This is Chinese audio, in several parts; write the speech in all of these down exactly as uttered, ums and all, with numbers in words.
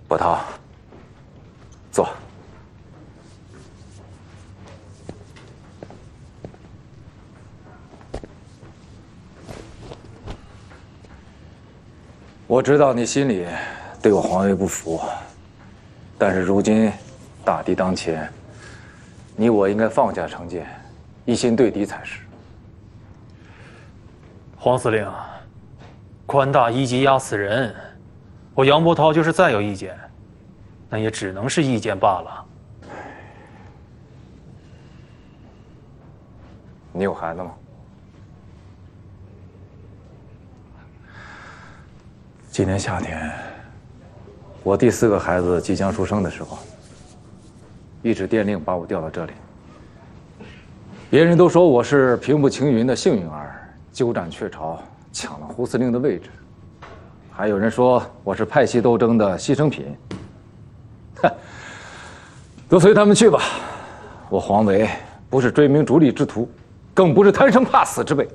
波涛，坐。我知道你心里对我皇位不服，但是如今大敌当前，你我应该放下成见，一心对敌才是。 黄司令，宽大一击压死人，我杨波涛就是再有意见，那也只能是意见罢了。 你有孩子吗？今年夏天，我第四个孩子即将出生的时候，一纸电令把我调到这里。别人都说我是平步青云的幸运儿，鸠占鹊巢，抢了胡司令的位置；还有人说我是派系斗争的牺牲品。哼，都随他们去吧。我黄维不是追名逐利之徒，更不是贪生怕死之辈。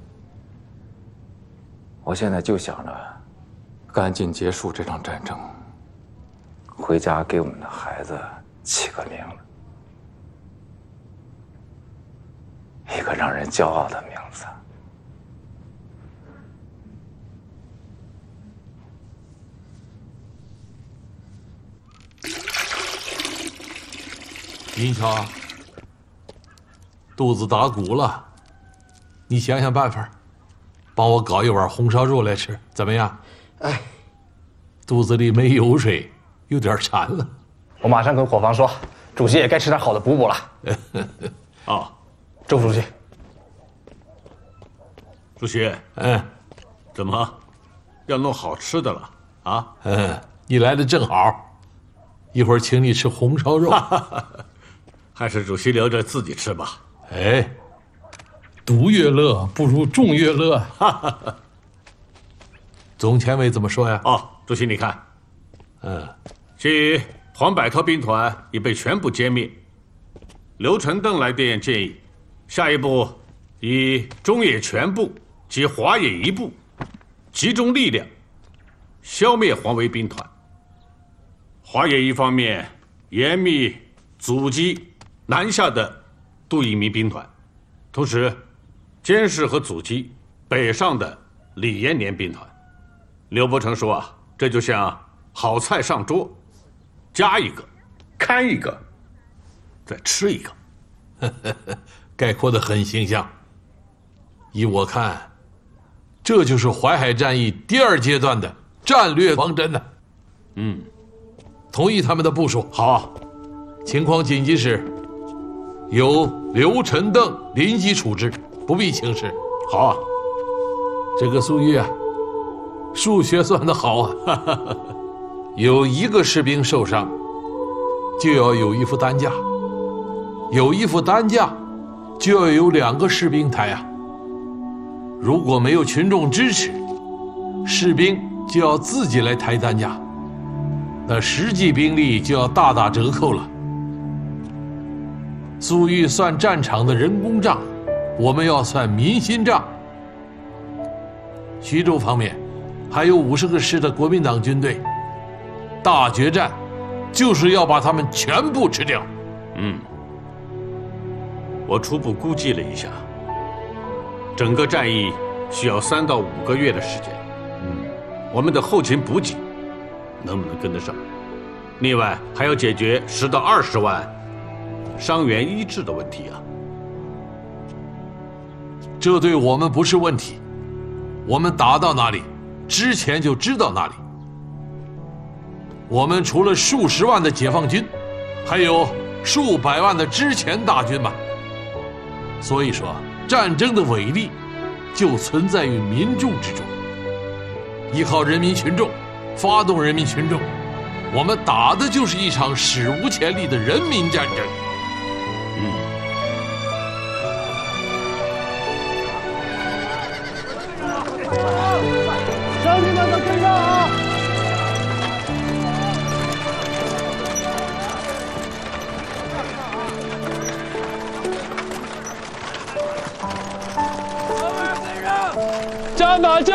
我现在就想着赶紧结束这场战争，回家给我们的孩子起个名字，一个让人骄傲的名字。 银桥，肚子打鼓了，你想想办法，帮我搞一碗红烧肉来吃，怎么样？哎，肚子里没油水，有点馋了。 我马上跟伙房说，主席也该吃点好的补补了。 啊， 周主席， 主席， 嗯， 怎么要弄好吃的了啊？ 嗯，你来的正好，一会儿请你吃红烧肉。 还是主席留着自己吃吧。 哎，独乐乐不如众乐乐。总前委怎么说呀？ 哦，主席你看， 嗯， 即黄百韬兵团已被全部歼灭。刘承邓来电建议，下一步以中野全部及华野一部集中力量，消灭黄维兵团。华野一方面严密阻击南下的杜聿明兵团，同时监视和阻击北上的李延年兵团。刘伯承说啊，这就像好菜上桌，夹一个，看一个，再吃一个。 概括得很形象。依我看，这就是淮海战役第二阶段的战略方针呢。 嗯， 同意他们的部署。 好， 情况紧急时，由刘陈邓临机处置，不必轻视。 好啊， 这个粟裕啊，数学算得好啊。有一个士兵受伤，就要有一副担架；有一副担架，就要有两个士兵抬啊。如果没有群众支持，士兵就要自己来抬担架，那实际兵力就要大打折扣了。粟裕算战场的人工账，我们要算民心账。徐州方面还有五十个师的国民党军队，大决战就是要把他们全部吃掉。 嗯，我初步估计了一下，整个战役需要三到五个月的时间。嗯，我们的后勤补给能不能跟得上？另外还要解决十到二十万伤员医治的问题啊。 这对我们不是问题，我们打到哪里，之前就知道哪里。我们除了数十万的解放军，还有数百万的之前大军嘛。所以说，战争的伟力就存在于民众之中。依靠人民群众，发动人民群众，我们打的就是一场史无前例的人民战争。 嗯， 将军们都跟上啊！ 站哪就